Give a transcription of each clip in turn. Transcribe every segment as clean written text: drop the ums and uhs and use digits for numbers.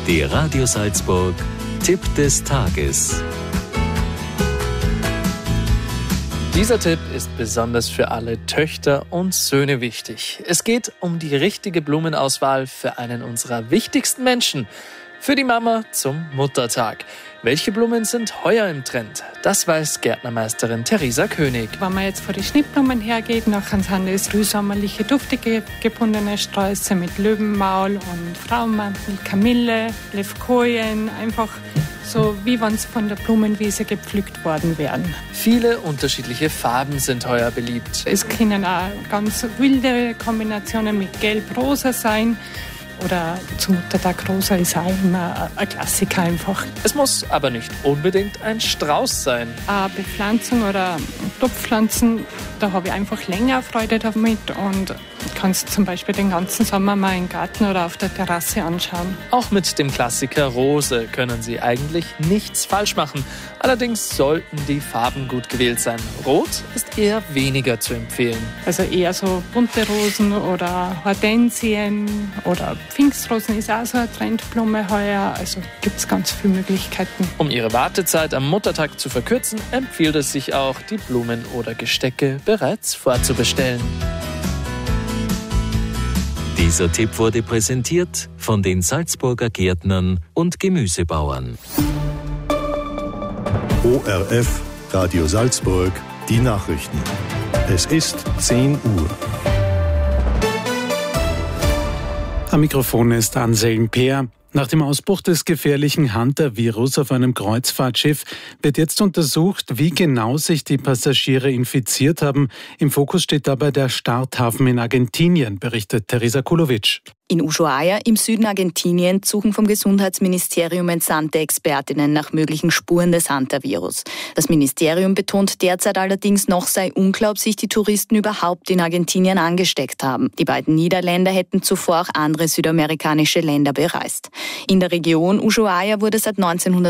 Der Radio Salzburg Tipp des Tages. Dieser Tipp ist besonders für alle Töchter und Söhne wichtig. Es geht um die richtige Blumenauswahl für einen unserer wichtigsten Menschen, für die Mama zum Muttertag. Welche Blumen sind heuer im Trend? Das weiß Gärtnermeisterin Theresa König. Wenn man jetzt vor die Schnittblumen hergeht, nachher sind es frühsommerliche, duftige, gebundene Sträuße mit Löwenmaul und Frauenmantel, Kamille, Levkojen, einfach so wie wenn es von der Blumenwiese gepflückt worden wären. Viele unterschiedliche Farben sind heuer beliebt. Es können auch ganz wilde Kombinationen mit Gelb-Rosa sein. Oder zum Muttertag rosa ist auch immer ein Klassiker einfach. Es muss aber nicht unbedingt ein Strauß sein. Eine Bepflanzung oder Topfpflanzen, da habe ich einfach länger Freude damit und kann es zum Beispiel den ganzen Sommer mal im Garten oder auf der Terrasse anschauen. Auch mit dem Klassiker Rose können Sie eigentlich nichts falsch machen. Allerdings sollten die Farben gut gewählt sein. Rot ist eher weniger zu empfehlen. Also eher so bunte Rosen oder Hortensien oder Pfingstrosen ist auch so eine Trendblume heuer. Also gibt es ganz viele Möglichkeiten. Um Ihre Wartezeit am Muttertag zu verkürzen, empfiehlt es sich auch, die Blumen oder Gestecke bereits vorzubestellen. Dieser Tipp wurde präsentiert von den Salzburger Gärtnern und Gemüsebauern. ORF Radio Salzburg, die Nachrichten. Es ist 10 Uhr. Am Mikrofon ist Anselm Peer. Nach dem Ausbruch des gefährlichen Hunter-Virus auf einem Kreuzfahrtschiff wird jetzt untersucht, wie genau sich die Passagiere infiziert haben. Im Fokus steht dabei der Starthafen in Argentinien, berichtet Teresa Kulovic. In Ushuaia im Süden Argentiniens suchen vom Gesundheitsministerium entsandte Expertinnen nach möglichen Spuren des Hunter-Virus. Das Ministerium betont derzeit allerdings, noch sei unklar, ob sich die Touristen überhaupt in Argentinien angesteckt haben. Die beiden Niederländer hätten zuvor auch andere südamerikanische Länder bereist. In der Region Ushuaia wurde seit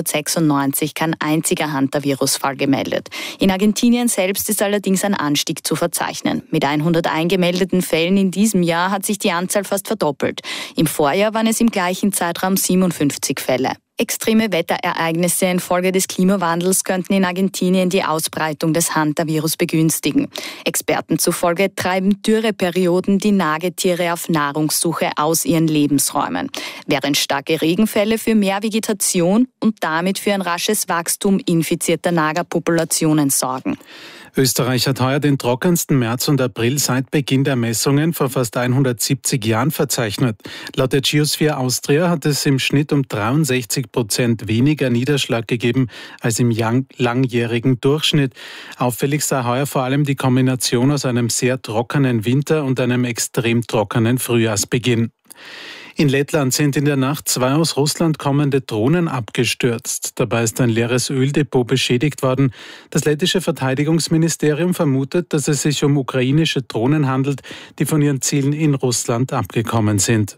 1996 kein einziger Hunter-Virus-Fall gemeldet. In Argentinien selbst ist allerdings ein Anstieg zu verzeichnen. Mit 101 gemeldeten Fällen in diesem Jahr hat sich die Anzahl fast verdoppelt. Im Vorjahr waren es im gleichen Zeitraum 57 Fälle. Extreme Wetterereignisse infolge des Klimawandels könnten in Argentinien die Ausbreitung des Hunter-Virus begünstigen. Experten zufolge treiben Dürreperioden die Nagetiere auf Nahrungssuche aus ihren Lebensräumen, während starke Regenfälle für mehr Vegetation und damit für ein rasches Wachstum infizierter Nagerpopulationen sorgen. Österreich hat heuer den trockensten März und April seit Beginn der Messungen vor fast 170 Jahren verzeichnet. Laut der Geosphere Austria hat es im Schnitt um 63% weniger Niederschlag gegeben als im langjährigen Durchschnitt. Auffällig sei heuer vor allem die Kombination aus einem sehr trockenen Winter und einem extrem trockenen Frühjahrsbeginn. In Lettland sind in der Nacht 2 aus Russland kommende Drohnen abgestürzt. Dabei ist ein leeres Öldepot beschädigt worden. Das lettische Verteidigungsministerium vermutet, dass es sich um ukrainische Drohnen handelt, die von ihren Zielen in Russland abgekommen sind.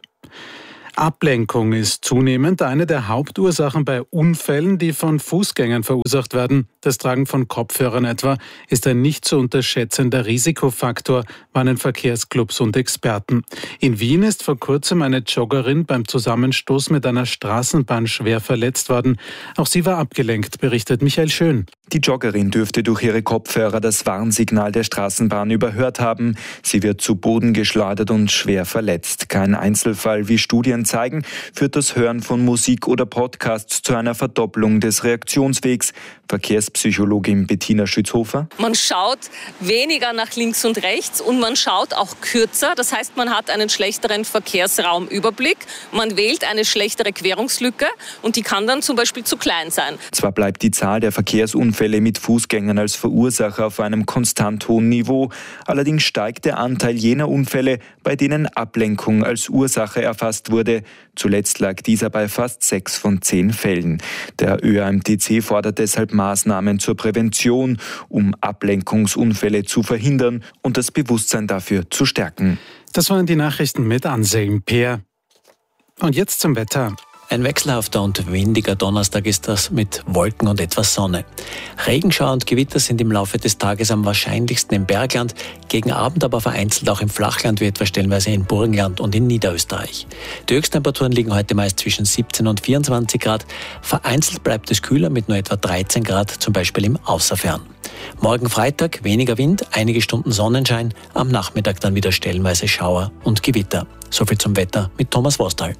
Ablenkung ist zunehmend eine der Hauptursachen bei Unfällen, die von Fußgängern verursacht werden. Das Tragen von Kopfhörern etwa ist ein nicht zu unterschätzender Risikofaktor, warnen Verkehrsclubs und Experten. In Wien ist vor kurzem eine Joggerin beim Zusammenstoß mit einer Straßenbahn schwer verletzt worden. Auch sie war abgelenkt, berichtet Michael Schön. Die Joggerin dürfte durch ihre Kopfhörer das Warnsignal der Straßenbahn überhört haben. Sie wird zu Boden geschleudert und schwer verletzt. Kein Einzelfall, wie Studien zeigen, führt das Hören von Musik oder Podcasts zu einer Verdopplung des Reaktionswegs. Verkehrspsychologin Bettina Schützhofer. Man schaut weniger nach links und rechts und man schaut auch kürzer. Das heißt, man hat einen schlechteren Verkehrsraumüberblick. Man wählt eine schlechtere Querungslücke und die kann dann zum Beispiel zu klein sein. Zwar bleibt die Zahl der Verkehrsunfälle mit Fußgängern als Verursacher auf einem konstant hohen Niveau. Allerdings steigt der Anteil jener Unfälle, bei denen Ablenkung als Ursache erfasst wurde. Zuletzt lag dieser bei fast 6 von 10 Fällen. Der ÖAMTC fordert deshalb Maßnahmen zur Prävention, um Ablenkungsunfälle zu verhindern und das Bewusstsein dafür zu stärken. Das waren die Nachrichten mit Anselm Peer. Und jetzt zum Wetter. Ein wechselhafter und windiger Donnerstag ist das mit Wolken und etwas Sonne. Regenschauer und Gewitter sind im Laufe des Tages am wahrscheinlichsten im Bergland, gegen Abend aber vereinzelt auch im Flachland wie etwa stellenweise in Burgenland und in Niederösterreich. Die Höchsttemperaturen liegen heute meist zwischen 17 und 24 Grad. Vereinzelt bleibt es kühler mit nur etwa 13 Grad, zum Beispiel im Außerfern. Morgen Freitag weniger Wind, einige Stunden Sonnenschein, am Nachmittag dann wieder stellenweise Schauer und Gewitter. Soviel zum Wetter mit Thomas Vostal.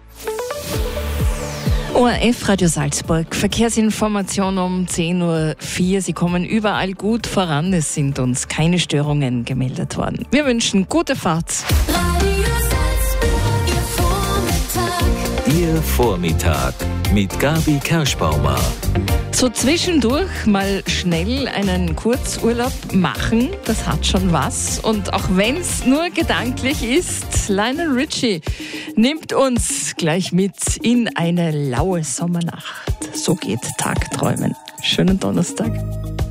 ORF Radio Salzburg, Verkehrsinformation um 10.04 Uhr. Sie kommen überall gut voran. Es sind uns keine Störungen gemeldet worden. Wir wünschen gute Fahrt. Ihr Vormittag mit Gabi Kerschbaumer. So zwischendurch mal schnell einen Kurzurlaub machen, das hat schon was. Und auch wenn es nur gedanklich ist, Lionel Richie nimmt uns gleich mit in eine laue Sommernacht. So geht Tagträumen. Schönen Donnerstag.